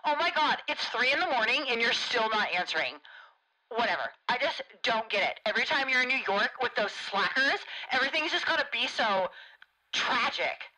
oh my God, it's 3 in the morning and you're still not answering. Whatever. I just don't get it. Every time you're in New York with those slackers, everything's just got to be so tragic.